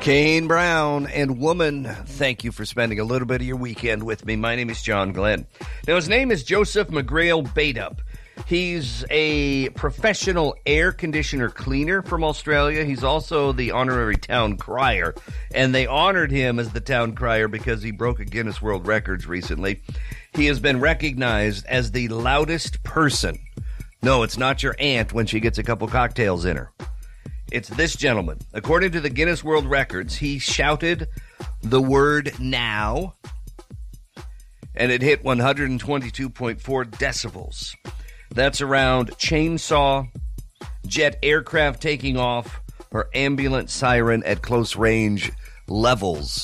Kane Brown and Woman, thank you for spending a little bit of your weekend with me. My name is John Glenn. Now, his name is Joseph McGrail Badup. He's a professional air conditioner cleaner from Australia. He's also the honorary town crier, and they honored him as the town crier because he broke a Guinness World Records recently. He has been recognized as the loudest person. No, it's not your aunt when she gets a couple cocktails in her. It's this gentleman. According to the Guinness World Records, he shouted the word now, and it hit 122.4 decibels. That's around chainsaw, jet aircraft taking off, or ambulance siren at close range levels.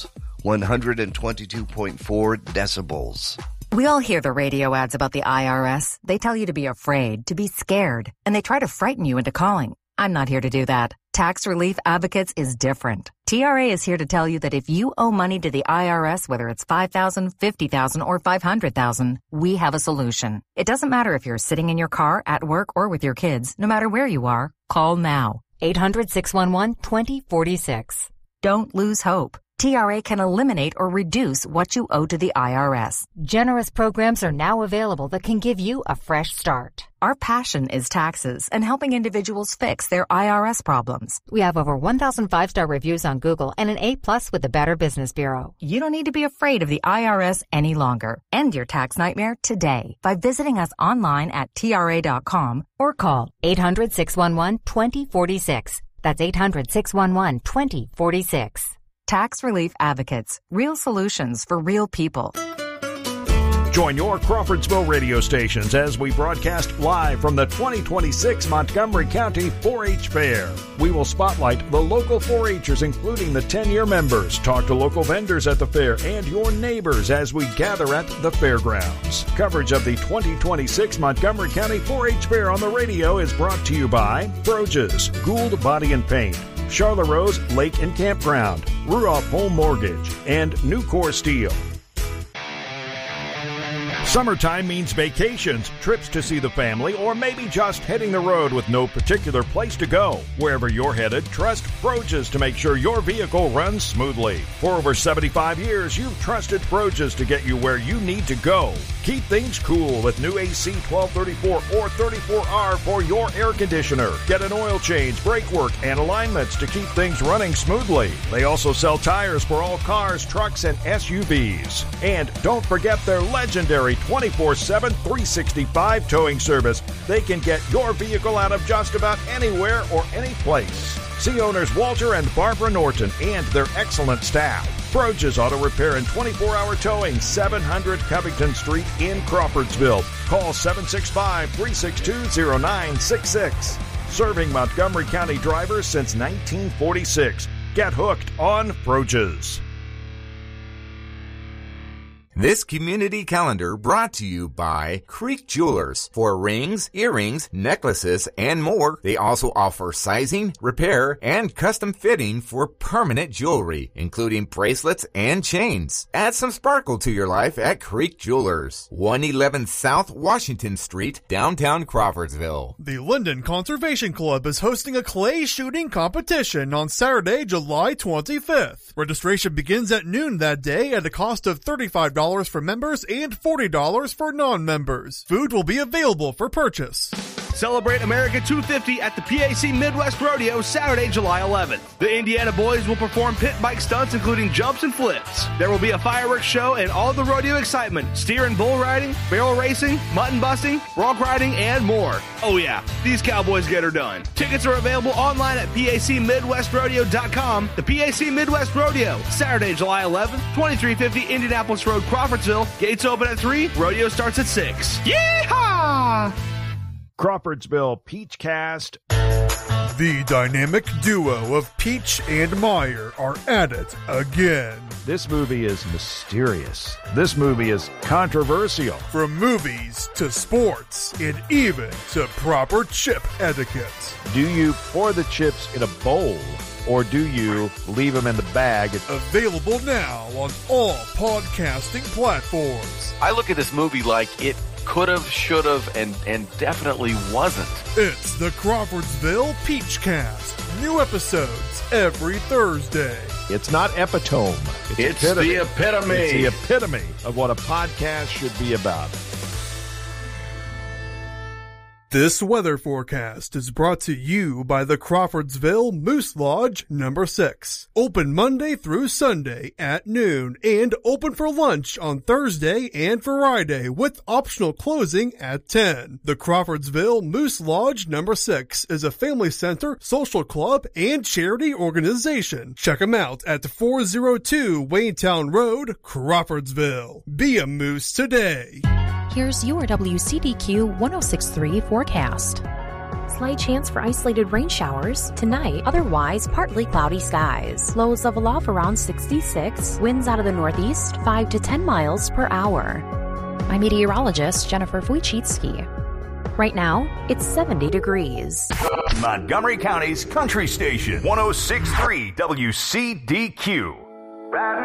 122.4 decibels. We all hear the radio ads about the IRS. They tell you to be afraid, to be scared, and they try to frighten you into calling. I'm not here to do that. Tax Relief Advocates is different. TRA is here to tell you that if you owe money to the IRS, whether it's $5,000, $50,000, or $500,000, we have a solution. It doesn't matter if you're sitting in your car, at work, or with your kids. No matter where you are, call now. 800-611-2046. Don't lose hope. TRA can eliminate or reduce what you owe to the IRS. Generous programs are now available that can give you a fresh start. Our passion is taxes and helping individuals fix their IRS problems. We have over 1,000 5-star reviews on Google and an A+ with the Better Business Bureau. You don't need to be afraid of the IRS any longer. End your tax nightmare today by visiting us online at TRA.com or call 800-611-2046. That's 800-611-2046. Tax Relief Advocates. Real solutions for real people. Join your Crawfordsville radio stations as we broadcast live from the 2026 Montgomery County 4-H Fair. We will spotlight the local 4-Hers, including the 10-year members, talk to local vendors at the fair, and your neighbors as we gather at the fairgrounds. Coverage of the 2026 Montgomery County 4-H Fair on the radio is brought to you by Froges, Gould Body and Paint, Charlotte Rose Lake and Campground, Ruoff Home Mortgage, and Nucor Steel. Summertime means vacations, trips to see the family, or maybe just hitting the road with no particular place to go. Wherever you're headed, trust Froges to make sure your vehicle runs smoothly. For over 75 years, you've trusted Froges to get you where you need to go. Keep things cool with new AC 1234 or 34R for your air conditioner. Get an oil change, brake work, and alignments to keep things running smoothly. They also sell tires for all cars, trucks, and SUVs. And don't forget their legendary 24/7, 365 towing service. They can get your vehicle out of just about anywhere or any place. See owners Walter and Barbara Norton and their excellent staff. Froges Auto Repair and 24-hour towing, 700 Covington Street in Crawfordsville. Call 765-362-0966. Serving Montgomery County drivers since 1946. Get hooked on Froges. This community calendar brought to you by Creek Jewelers. For rings, earrings, necklaces, and more, they also offer sizing, repair, and custom fitting for permanent jewelry, including bracelets and chains. Add some sparkle to your life at Creek Jewelers, 111 South Washington Street, downtown Crawfordsville. The Linden Conservation Club is hosting a clay shooting competition on Saturday, July 25th. Registration begins at noon that day at a cost of $35 for members and $40 for non-members. Food will be available for purchase. Celebrate America 250 at the PAC Midwest Rodeo Saturday, July 11th. The Indiana boys will perform pit bike stunts, including jumps and flips. There will be a fireworks show and all the rodeo excitement, steer and bull riding, barrel racing, mutton busting, bronc riding, and more. Oh yeah, these cowboys get her done. Tickets are available online at PACMidwestRodeo.com. The PAC Midwest Rodeo, Saturday, July 11th, 2350 Indianapolis Road, Crawfordsville. Gates open at 3, rodeo starts at 6. Yeehaw! Crawfordsville Peachcast. The dynamic duo of Peach and Meyer are at it again. This movie is mysterious. This movie is controversial. From movies to sports and even to proper chip etiquette. Do you pour the chips in a bowl or do you leave them in the bag? Available now on all podcasting platforms. I look at this movie like it could have, should have, and definitely wasn't. It's the Crawfordsville Peachcast. New episodes every Thursday. It's not epitome. It's the epitome. It's the epitome of what a podcast should be about. This weather forecast is brought to you by the Crawfordsville Moose Lodge No. 6. Open Monday through Sunday at noon and open for lunch on Thursday and Friday with optional closing at 10. The Crawfordsville Moose Lodge No. 6 is a family center, social club, and charity organization. Check them out at 402 Waynetown Road, Crawfordsville. Be a moose today. Here's your WCDQ 106.3 forecast. Slight chance for isolated rain showers tonight, otherwise partly cloudy skies. Lows level off around 66, winds out of the northeast 5 to 10 miles per hour. I'm meteorologist Jennifer Wojcicki. Right now, it's 70 degrees. Montgomery County's country station, 106.3 WCDQ.